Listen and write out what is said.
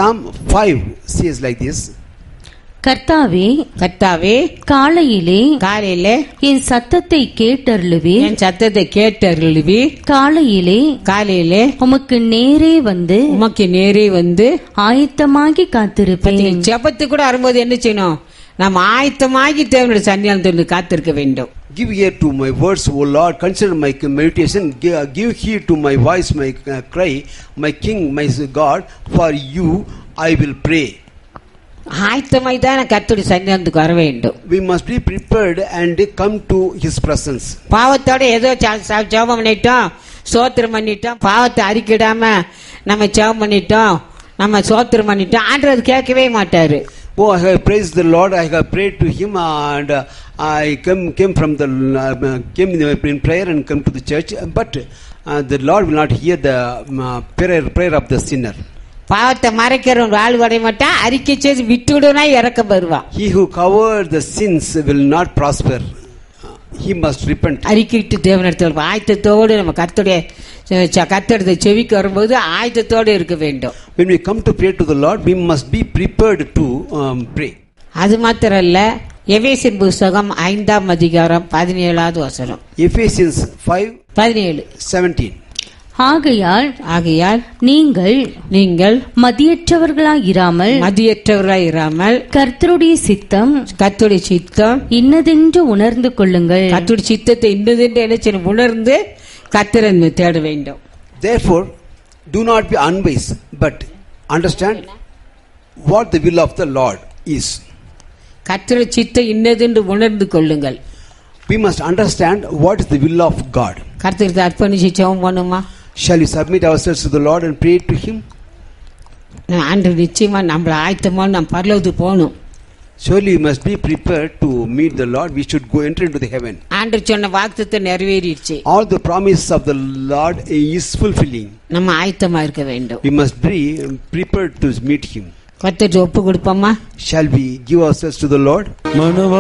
Psalm 5 says like this. கர்த்தாவே கர்த்தாவே காலையிலே என் சத்தத்தை கேட்டருளுவீர். என் சத்தத்தை கேட்டருளுவீர். காலையிலே உமக்கு நேரே வந்து ஆயத்தமாகி காத்திருப்பேன். ஜெபத்துக்கு கூட வரும்போது என்ன செய்யணும்? நாம் ஆயத்தமாகி தேவனுடைய சன்னிதானத்தில் காத்திருக்க வேண்டும். Give ear to my words, O Lord. Consider my meditation. Give heed to my voice, my cry, my King, my God. For you I will pray. ஆயத்தமாய் தான் கர்த்தருடைய சன்னிதானத்துக்கு வர வேண்டும். We must be prepared and come to His presence. பாவத்தோட ஏதோ ஜெபம் பண்ணிட்டோம், சோத்திரம் பண்ணிட்டோம், பாவத்தை அறிக்கிடாம நம்ம ஜெபம் பண்ணிட்டோம், நம்ம சோத்திரம் பண்ணிட்டோம், ஆண்டவர் கேட்கவே மாட்டாரு. Oh, I have praised the Lord. I have prayed to Him, and I came from the came in prayer and come to the church. But the Lord will not hear the prayer of the sinner. பாவத்தை மறைக்கிறவன் வாழ்வடைய மாட்டான், அறிக்கை செய்து விட்டுவிடுனா இறக்க வருவான். He who covers the sins will not prosper. He must repent. அறிக்கையிட்டு தேவனிடத்தில் ஆயத்தத்தோடு நம்ம கர்த்தருடைய செவிக்கு வரும்போது ஆயத்தத்தோடு இருக்க வேண்டும். When we come to pray to the Lord, we must be prepared to pray. அது மாத்திரல்ல, எபேசியர் புத்தகம் 5ஆம் அதிகாரம் 17வது வசனம். Ephesians 5:17. ஆகையால் நீங்கள் மதியற்றவர்களாயிராமல் கர்த்தருடைய சித்தம் இன்னதென்று உணர்ந்து கொள்ளுங்கள். கர்த்தருடைய சித்தத்தை இன்னதென்று என்ன உணர்ந்து கர்த்தரை தேட வேண்டும். Therefore, do not be unwise, but understand what the will of the Lord is. கர்த்தருடைய சித்தம் இன்னதென்று உணர்ந்து கொள்ளுங்கள். We must understand what is the will of God. கர்த்தருக்கு அர்ப்பணிச்சு ஜெபம் பண்ணுமா? Shall we submit ourselves to the Lord and pray to Him? ஆண்டவர் நிச்சயமா நம்மள ஆயத்தமா நாம் பரலோகத்துக்கு போகணும். Surely we must be prepared to meet the Lord. We should go enter into the heaven. ஆண்டவர் சொன்ன வாக்குத்தத்தம் நிறைவேறிடுச்சு. All the promise of the Lord is fulfilling. நம்ம ஆயத்தமா இருக்க வேண்டும். We must be prepared to meet Him. கர்த்தருக்கு ஒப்பு கொடுப்போமா? Shall we give ourselves to the Lord?